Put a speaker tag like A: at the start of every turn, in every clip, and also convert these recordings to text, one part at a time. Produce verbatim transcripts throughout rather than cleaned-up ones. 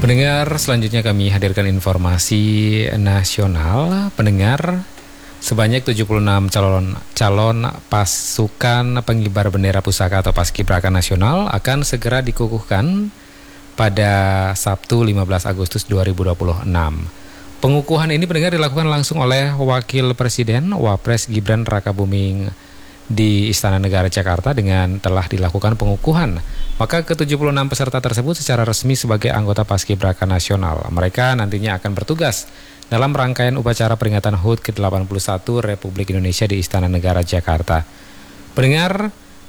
A: Pendengar, selanjutnya kami hadirkan informasi nasional. Pendengar, sebanyak tujuh puluh enam calon calon pasukan pengibar bendera pusaka atau Paskibraka nasional akan segera dikukuhkan pada Sabtu lima belas Agustus dua ribu dua puluh enam. Pengukuhan ini pendengar dilakukan langsung oleh Wakil Presiden Wapres Gibran Rakabuming di Istana Negara Jakarta dengan telah dilakukan pengukuhan. Maka ke tujuh puluh enam peserta tersebut secara resmi sebagai anggota Paskibraka nasional. Mereka nantinya akan bertugas dalam rangkaian upacara peringatan H U T ke delapan puluh satu Republik Indonesia di Istana Negara Jakarta. Pendengar,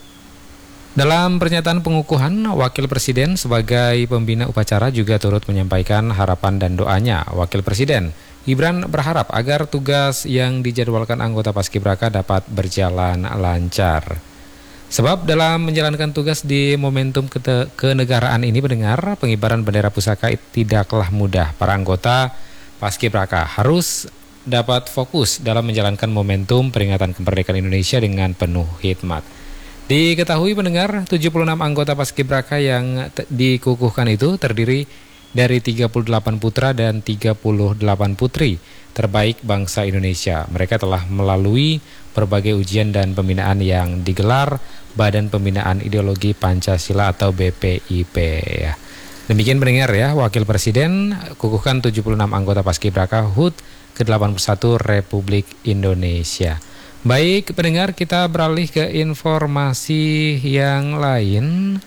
A: dalam pernyataan pengukuhan, Wakil Presiden sebagai pembina upacara juga turut menyampaikan harapan dan doanya. Wakil Presiden Gibran berharap agar tugas yang dijadwalkan anggota Paskibraka dapat berjalan lancar. Sebab dalam menjalankan tugas di momentum kete- kenegaraan ini pendengar, pengibaran bendera pusaka tidaklah mudah. Para anggota Paskibraka harus dapat fokus dalam menjalankan momentum peringatan kemerdekaan Indonesia dengan penuh hikmat. Diketahui pendengar, tujuh puluh enam anggota Paskibraka yang te- dikukuhkan itu terdiri dari tiga puluh delapan putra dan tiga puluh delapan putri terbaik bangsa Indonesia. Mereka telah melalui berbagai ujian dan pembinaan yang digelar Badan Pembinaan Ideologi Pancasila atau B P I P. Demikian pendengar ya, Wakil Presiden kukuhkan tujuh puluh enam anggota Paskibraka H U T ke delapan puluh satu Republik Indonesia. Baik pendengar, kita beralih ke informasi yang lain.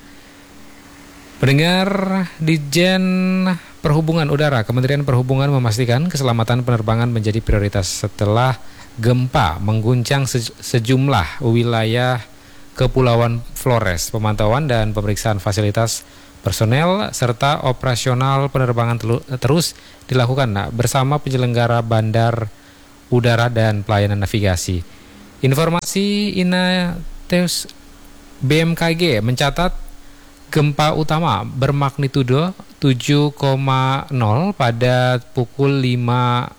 A: Pendengar, Ditjen Perhubungan Udara Kementerian Perhubungan memastikan keselamatan penerbangan menjadi prioritas setelah gempa mengguncang se- sejumlah wilayah Kepulauan Flores. Pemantauan dan pemeriksaan fasilitas personel serta operasional penerbangan telu- terus dilakukan nah, bersama penyelenggara bandar udara dan pelayanan navigasi. Informasi Inateus B M K G mencatat gempa utama bermagnitudo tujuh koma nol pada pukul lima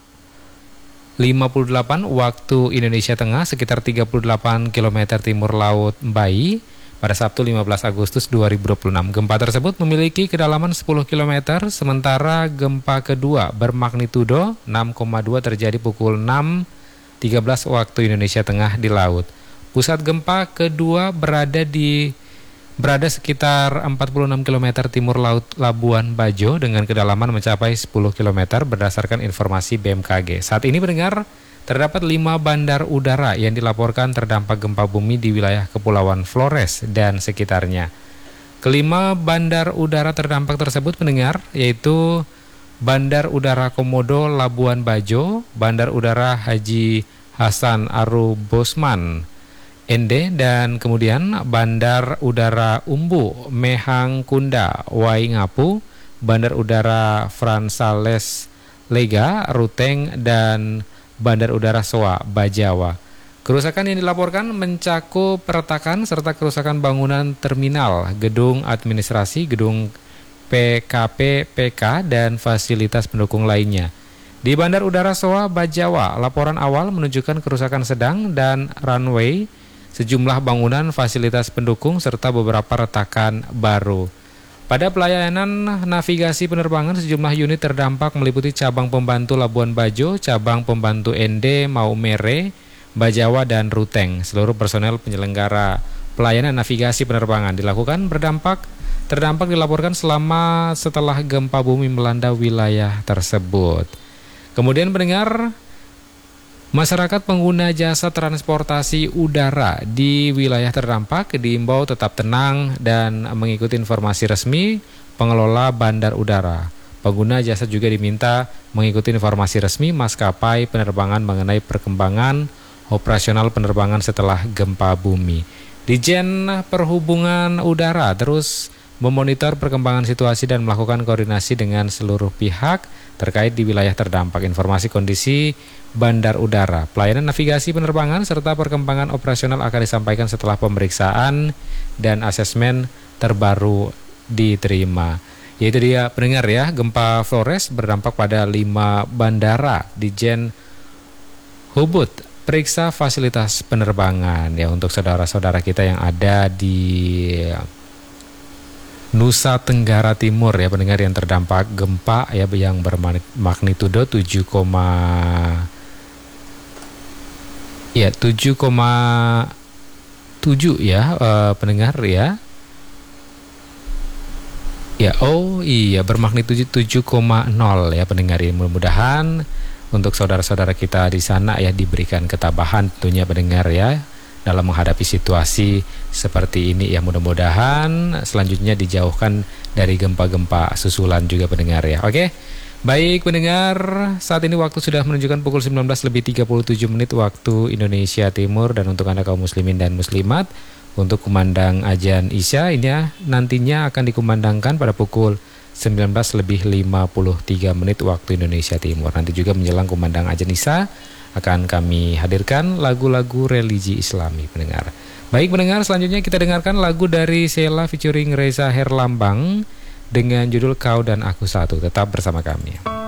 A: lima puluh delapan waktu Indonesia Tengah sekitar tiga puluh delapan kilometer timur laut Mbai pada Sabtu lima belas Agustus dua ribu dua puluh enam. Gempa tersebut memiliki kedalaman sepuluh kilometer, sementara gempa kedua bermagnitudo enam koma dua terjadi pukul enam tiga belas waktu Indonesia Tengah di laut. Pusat gempa kedua berada di berada sekitar empat puluh enam kilometer timur laut Labuan Bajo dengan kedalaman mencapai sepuluh kilometer berdasarkan informasi B M K G. Saat ini pendengar, terdapat lima bandar udara yang dilaporkan terdampak gempa bumi di wilayah Kepulauan Flores dan sekitarnya. Kelima bandar udara terdampak tersebut pendengar yaitu Bandar Udara Komodo Labuan Bajo, Bandar Udara Haji Hasan Aru Bosman N D, dan kemudian Bandar Udara Umbu Mehang Kunda Waingapu, Bandar Udara Fransales Lega Ruteng, dan Bandar Udara Soa Bajawa. Kerusakan yang dilaporkan mencakup peretakan serta kerusakan bangunan terminal, gedung administrasi, gedung P K P P K, dan fasilitas pendukung lainnya. Di Bandar Udara Soa Bajawa, laporan awal menunjukkan kerusakan sedang dan runway, sejumlah bangunan fasilitas pendukung, serta beberapa retakan baru. Pada pelayanan navigasi penerbangan, sejumlah unit terdampak meliputi cabang pembantu Labuan Bajo, cabang pembantu N D, Maumere, Bajawa, dan Ruteng. Seluruh personel penyelenggara pelayanan navigasi penerbangan dilakukan berdampak terdampak dilaporkan selama setelah gempa bumi melanda wilayah tersebut. Kemudian pendengar, masyarakat pengguna jasa transportasi udara di wilayah terdampak diimbau tetap tenang dan mengikuti informasi resmi pengelola bandar udara. Pengguna jasa juga diminta mengikuti informasi resmi maskapai penerbangan mengenai perkembangan operasional penerbangan setelah gempa bumi. Ditjen Perhubungan Udara terus memonitor perkembangan situasi dan melakukan koordinasi dengan seluruh pihak terkait di wilayah terdampak. Informasi kondisi bandar udara, pelayanan navigasi penerbangan, serta perkembangan operasional akan disampaikan setelah pemeriksaan dan asesmen terbaru diterima. Yaitu dia pendengar ya, gempa Flores berdampak pada lima bandara. Ditjen Hubud periksa fasilitas penerbangan ya untuk saudara-saudara kita yang ada di Nusa Tenggara Timur ya pendengar yang terdampak gempa ya yang bermagnitudo tujuh, ya tujuh koma tujuh ya uh, pendengar ya. Ya, oh iya bermagnitudo tujuh koma nol ya pendengar ya. Mudah-mudahan untuk saudara-saudara kita di sana ya diberikan ketabahan tentunya pendengar ya dalam menghadapi situasi seperti ini ya. Mudah-mudahan selanjutnya dijauhkan dari gempa-gempa susulan juga pendengar ya. Oke. Baik pendengar, saat ini waktu sudah menunjukkan pukul sembilan belas lebih tiga puluh tujuh menit waktu Indonesia Timur. Dan untuk Anda kaum muslimin dan muslimat, untuk kumandang azan Isya ini ya, nantinya akan dikumandangkan pada pukul sembilan belas lebih lima puluh tiga menit waktu Indonesia Timur. Nanti juga menjelang kumandang azan Isya akan kami hadirkan lagu-lagu religi Islami pendengar. Baik pendengar, selanjutnya kita dengarkan lagu dari Sheila featuring Reza Herlambang dengan judul Kau dan Aku Satu. Tetap bersama kami.